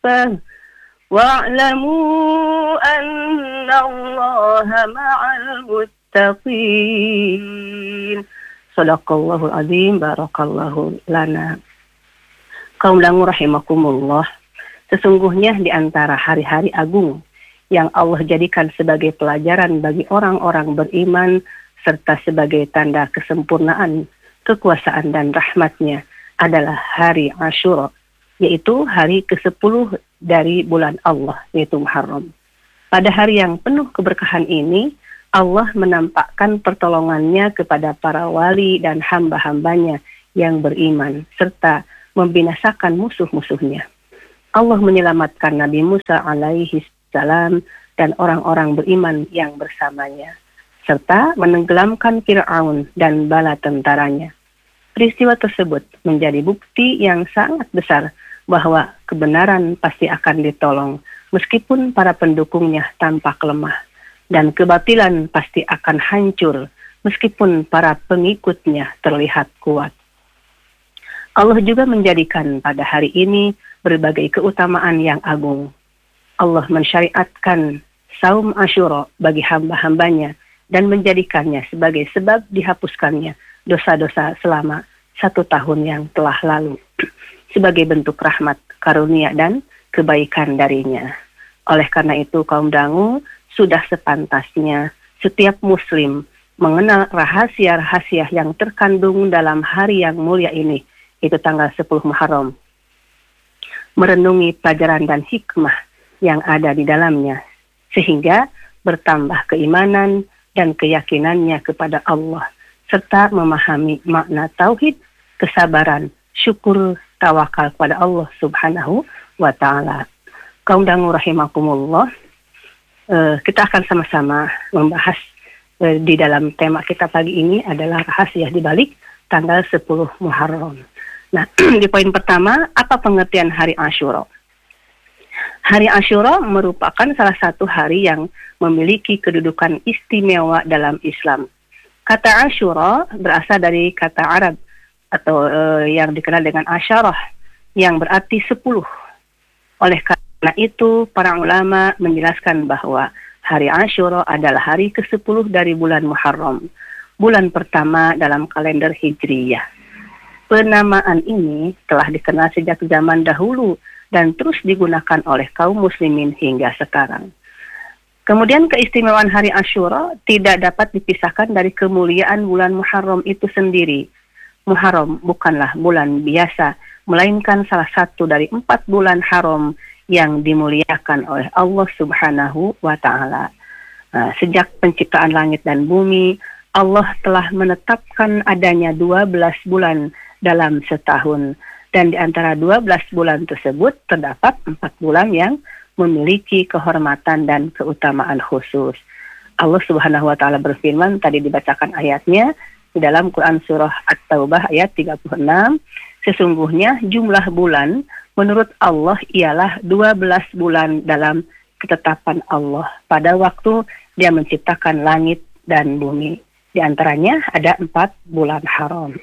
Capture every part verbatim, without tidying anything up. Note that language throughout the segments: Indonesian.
كافة واعلموا أن الله مع المتقين. Sadaqallahul azim, barakallahu lana. Kaum dangu rahimakumullah, sesungguhnya di antara hari-hari agung yang Allah jadikan sebagai pelajaran bagi orang-orang beriman serta sebagai tanda kesempurnaan, kekuasaan dan rahmatnya adalah hari Asyura, yaitu hari kesepuluh dari bulan Allah, yaitu Muharram. Pada hari yang penuh keberkahan ini, Allah menampakkan pertolongannya kepada para wali dan hamba-hambanya yang beriman, serta membinasakan musuh-musuhnya. Allah menyelamatkan Nabi Musa alaihi salam dan orang-orang beriman yang bersamanya, serta menenggelamkan Fir'aun dan bala tentaranya. Peristiwa tersebut menjadi bukti yang sangat besar bahwa kebenaran pasti akan ditolong, meskipun para pendukungnya tampak lemah. Dan kebatilan pasti akan hancur meskipun para pengikutnya terlihat kuat. Allah juga menjadikan pada hari ini berbagai keutamaan yang agung. Allah mensyariatkan saum Asyura bagi hamba-hambanya dan menjadikannya sebagai sebab dihapuskannya dosa-dosa selama satu tahun yang telah lalu, sebagai bentuk rahmat, karunia, dan kebaikan darinya. Oleh karena itu, kaum dangu, sudah sepantasnya setiap muslim mengenal rahasia-rahasia yang terkandung dalam hari yang mulia ini, itu tanggal sepuluh Muharram. Merenungi pelajaran dan hikmah yang ada di dalamnya, sehingga bertambah keimanan dan keyakinannya kepada Allah, serta memahami makna tauhid, kesabaran, syukur, tawakal kepada Allah subhanahu wa ta'ala. Kaum dangu rahimakumullah, Uh, kita akan sama-sama membahas uh, di dalam tema kita pagi ini adalah rahasia di balik tanggal sepuluh Muharram. Nah, di poin pertama, apa pengertian hari Asyura? Hari Asyura merupakan salah satu hari yang memiliki kedudukan istimewa dalam Islam. Kata Asyura berasal dari kata Arab atau uh, yang dikenal dengan asyarah, yang berarti sepuluh. Oleh karena Karena itu, para ulama menjelaskan bahwa hari Asyura adalah hari kesepuluh dari bulan Muharram, bulan pertama dalam kalender Hijriyah. Penamaan ini telah dikenal sejak zaman dahulu dan terus digunakan oleh kaum muslimin hingga sekarang. Kemudian keistimewaan hari Asyura tidak dapat dipisahkan dari kemuliaan bulan Muharram itu sendiri. Muharram bukanlah bulan biasa, melainkan salah satu dari empat bulan haram yang dimuliakan oleh Allah subhanahu wa ta'ala. Nah, sejak penciptaan langit dan bumi, Allah telah menetapkan adanya dua belas bulan dalam setahun. Dan di antara dua belas bulan tersebut, terdapat empat bulan yang memiliki kehormatan dan keutamaan khusus. Allah subhanahu wa ta'ala berfirman, tadi dibacakan ayatnya, di dalam Quran Surah At-Taubah ayat tiga puluh enam, sesungguhnya jumlah bulan menurut Allah ialah dua belas bulan dalam ketetapan Allah pada waktu Dia menciptakan langit dan bumi. Di antaranya ada empat bulan haram.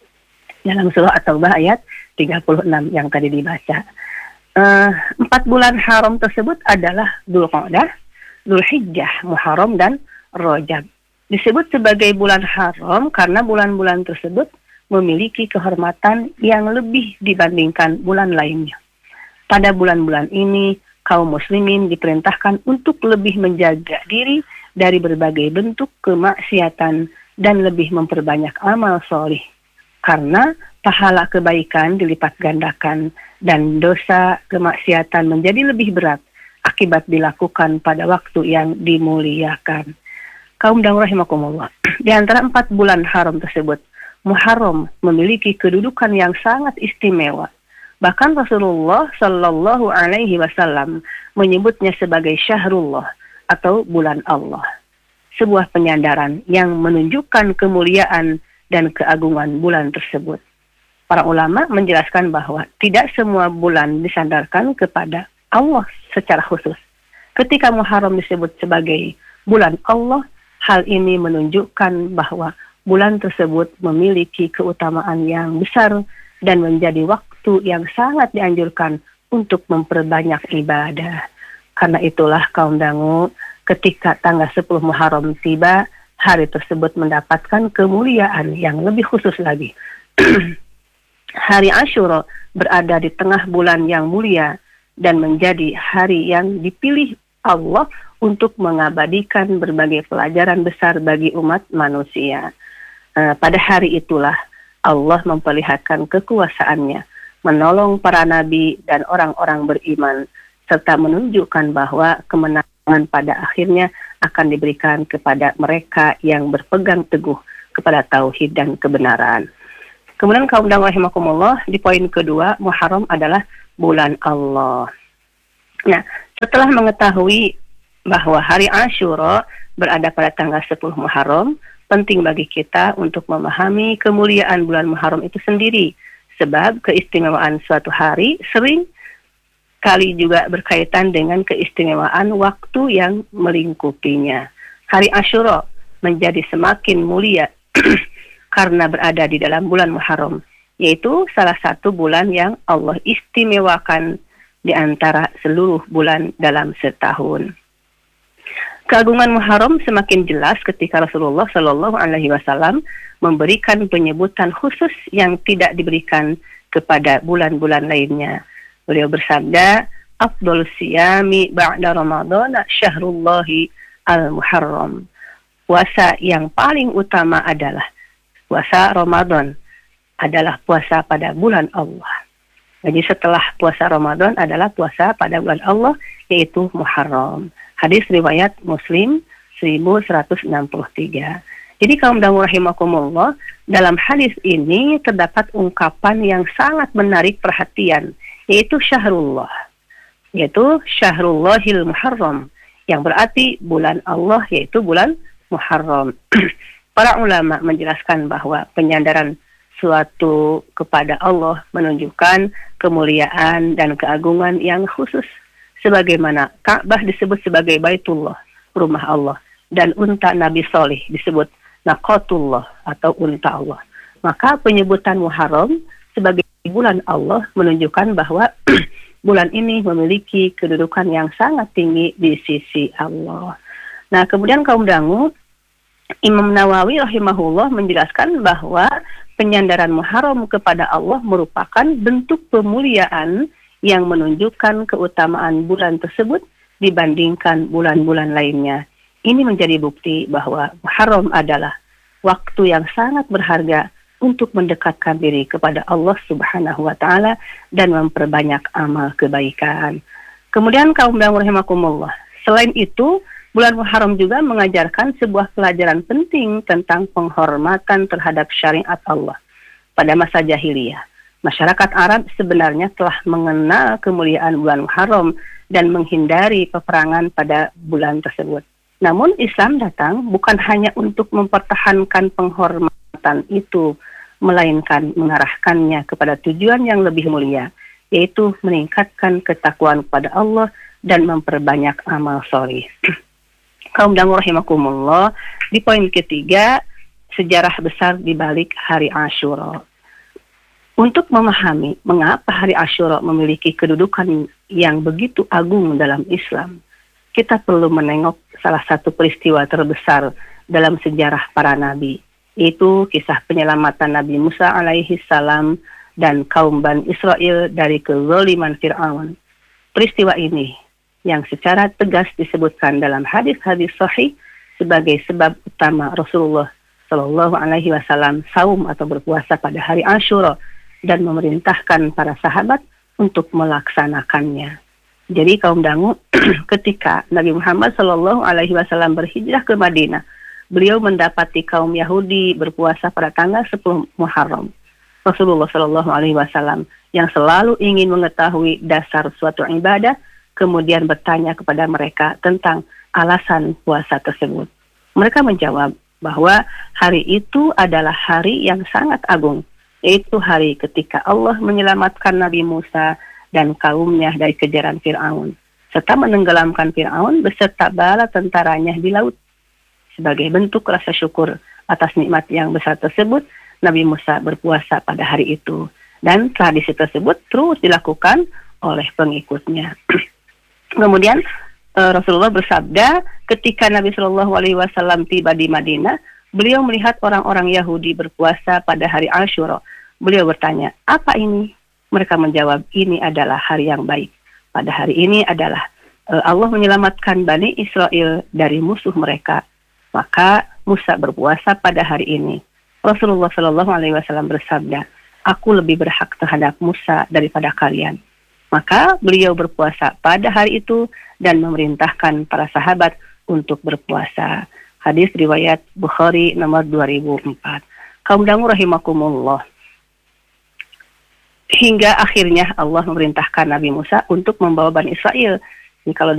Dalam surah At-Taubah ayat tiga puluh enam yang tadi dibaca. Uh, empat bulan haram tersebut adalah Dzulqa'dah, Dzulhijjah, Muharram, dan Rajab. Disebut sebagai bulan haram karena bulan-bulan tersebut memiliki kehormatan yang lebih dibandingkan bulan lainnya. Pada bulan-bulan ini, kaum muslimin diperintahkan untuk lebih menjaga diri dari berbagai bentuk kemaksiatan dan lebih memperbanyak amal solih. Karena pahala kebaikan dilipat gandakan dan dosa kemaksiatan menjadi lebih berat akibat dilakukan pada waktu yang dimuliakan. Kaum dangu rahimakumullah, di antara empat bulan haram tersebut, Muharram memiliki kedudukan yang sangat istimewa. Bahkan Rasulullah Shallallahu Alaihi Wasallam menyebutnya sebagai Syahrullah atau bulan Allah. Sebuah penyandaran yang menunjukkan kemuliaan dan keagungan bulan tersebut. Para ulama menjelaskan bahwa tidak semua bulan disandarkan kepada Allah secara khusus. Ketika Muharram disebut sebagai bulan Allah, hal ini menunjukkan bahwa bulan tersebut memiliki keutamaan yang besar dan menjadi waktu yang sangat dianjurkan untuk memperbanyak ibadah. Karena itulah kaum dangu, ketika tanggal sepuluh Muharram tiba, hari tersebut mendapatkan kemuliaan yang lebih khusus lagi. Hari Asyura berada di tengah bulan yang mulia dan menjadi hari yang dipilih Allah untuk mengabadikan berbagai pelajaran besar bagi umat manusia. Uh, pada hari itulah Allah memperlihatkan kekuasaannya, menolong para nabi dan orang-orang beriman, serta menunjukkan bahwa kemenangan pada akhirnya akan diberikan kepada mereka yang berpegang teguh kepada tauhid dan kebenaran. Kemudian kaum dangu rahimakumullah, di poin kedua, Muharram adalah bulan Allah. Nah, setelah mengetahui bahwa hari Asyura berada pada tanggal sepuluh Muharram, penting bagi kita untuk memahami kemuliaan bulan Muharram itu sendiri. Sebab keistimewaan suatu hari sering kali juga berkaitan dengan keistimewaan waktu yang melingkupinya. Hari Asyura menjadi semakin mulia karena berada di dalam bulan Muharram, yaitu salah satu bulan yang Allah istimewakan di antara seluruh bulan dalam setahun. Keagungan Muharram semakin jelas ketika Rasulullah Shallallahu Alaihi Wasallam memberikan penyebutan khusus yang tidak diberikan kepada bulan-bulan lainnya. Beliau bersabda, "Afdhal siyami ba'da Ramadan syahrullahi al-Muharram." Puasa yang paling utama adalah puasa Ramadan, adalah puasa pada bulan Allah. Jadi setelah puasa Ramadan adalah puasa pada bulan Allah, yaitu Muharram. Hadis riwayat Muslim seribu seratus enam puluh tiga. Jadi kaum dangu rahimakumullah, dalam hadis ini terdapat ungkapan yang sangat menarik perhatian, yaitu syahrullah, yaitu syahrullahil Muharram, yang berarti bulan Allah, yaitu bulan Muharram. Para ulama menjelaskan bahwa penyandaran suatu kepada Allah menunjukkan kemuliaan dan keagungan yang khusus. Sebagaimana Ka'bah disebut sebagai Baitullah, rumah Allah, dan unta Nabi Soleh disebut Naqatullah atau unta Allah. Maka penyebutan Muharram sebagai bulan Allah menunjukkan bahwa bulan ini memiliki kedudukan yang sangat tinggi di sisi Allah. Nah, kemudian kaum dangu, Imam Nawawi rahimahullah menjelaskan bahwa penyandaran Muharram kepada Allah merupakan bentuk pemuliaan yang menunjukkan keutamaan bulan tersebut dibandingkan bulan-bulan lainnya. Ini menjadi bukti bahwa Muharram adalah waktu yang sangat berharga untuk mendekatkan diri kepada Allah Subhanahu wa taala dan memperbanyak amal kebaikan. Kemudian kaum dangu rahimakumullah, selain itu bulan Muharram juga mengajarkan sebuah pelajaran penting tentang penghormatan terhadap syariat Allah. Pada masa jahiliyah, masyarakat Arab sebenarnya telah mengenal kemuliaan bulan Muharram dan menghindari peperangan pada bulan tersebut. Namun Islam datang bukan hanya untuk mempertahankan penghormatan itu, melainkan mengarahkannya kepada tujuan yang lebih mulia, yaitu meningkatkan ketakwaan kepada Allah dan memperbanyak amal soleh. Kaum dangu rahimakumullah, di poin ketiga, sejarah besar di balik hari Asyura. Untuk memahami mengapa hari Asyura memiliki kedudukan yang begitu agung dalam Islam, kita perlu menengok salah satu peristiwa terbesar dalam sejarah para nabi, yaitu kisah penyelamatan Nabi Musa alaihi salam dan kaum Bani Israel dari kezaliman Fir'aun. Peristiwa ini yang secara tegas disebutkan dalam hadis-hadis sahih sebagai sebab utama Rasulullah Shallallahu Alaihi Wasallam saum atau berpuasa pada hari Asyura dan memerintahkan para sahabat untuk melaksanakannya. Jadi kaum dangu, ketika Nabi Muhammad Shallallahu Alaihi Wasallam berhijrah ke Madinah, beliau mendapati kaum Yahudi berpuasa pada tanggal sepuluh Muharram. Rasulullah Shallallahu Alaihi Wasallam yang selalu ingin mengetahui dasar suatu ibadah, kemudian bertanya kepada mereka tentang alasan puasa tersebut. Mereka menjawab bahwa hari itu adalah hari yang sangat agung, yaitu hari ketika Allah menyelamatkan Nabi Musa dan kaumnya dari kejaran Fir'aun, serta menenggelamkan Fir'aun beserta bala tentaranya di laut. Sebagai bentuk rasa syukur atas nikmat yang besar tersebut, Nabi Musa berpuasa pada hari itu. Dan tradisi tersebut terus dilakukan oleh pengikutnya. Kemudian uh, Rasulullah bersabda, ketika Nabi Shallallahu Alaihi Wasallam tiba di Madinah, beliau melihat orang-orang Yahudi berpuasa pada hari Asyura. Beliau bertanya, apa ini? Mereka menjawab, ini adalah hari yang baik. Pada hari ini adalah uh, Allah menyelamatkan Bani Israel dari musuh mereka. Maka Musa berpuasa pada hari ini. Rasulullah Shallallahu Alaihi Wasallam bersabda, aku lebih berhak terhadap Musa daripada kalian. Maka beliau berpuasa pada hari itu dan memerintahkan para sahabat untuk berpuasa. Hadis riwayat Bukhari nomor dua ribu empat. Kaum dangu rahimakumullah. Hingga akhirnya Allah memerintahkan Nabi Musa untuk membawa Bani Israel. Jadi kalau